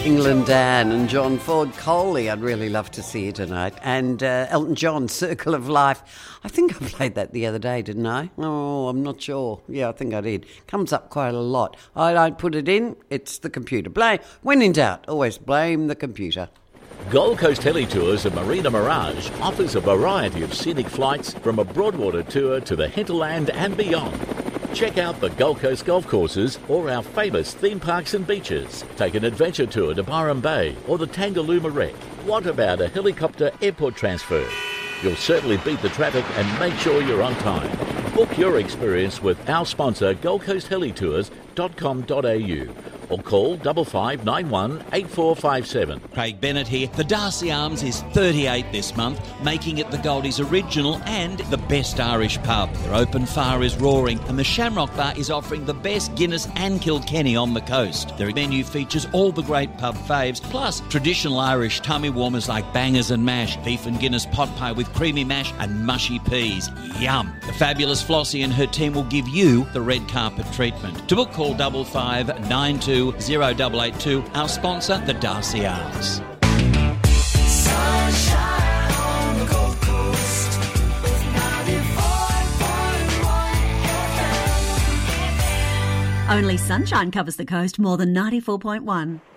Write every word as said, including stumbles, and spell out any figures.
England Dan and John Ford Coley. I'd really love to see you tonight. And uh, Elton John, Circle of Life. I think I played that the other day, didn't I? Oh, I'm not sure. Yeah, I think I did. Comes up quite a lot. I don't put it in. It's the computer. Blame. When in doubt, always blame the computer. Gold Coast Heli Tours and Marina Mirage offers a variety of scenic flights from a Broadwater tour to the hinterland and beyond. Check out the Gold Coast golf courses or our famous theme parks and beaches. Take an adventure tour to Byron Bay or the Tangalooma Wreck. What about a helicopter airport transfer? You'll certainly beat the traffic and make sure you're on time. Book your experience with our sponsor gold coast heli tours dot com dot a u or call five five nine one eight four five seven. Craig Bennett here. The Darcy Arms is thirty-eight this month, making it the Goldies original and the best Irish pub. Their open fire is roaring and the Shamrock Bar is offering the best Guinness and Kilkenny on the coast. Their menu features all the great pub faves, plus traditional Irish tummy warmers like bangers and mash, beef and Guinness pot pie with creamy mash and mushy peas. Yum! The fabulous Flossie and her team will give you the red carpet treatment. To book, call five five nine two zero eight eight two. Our sponsor, the Darcy Arms. Sunshine on the Gold Coast with ninety-four point one F M. Only Sunshine covers the coast more than ninety-four point one.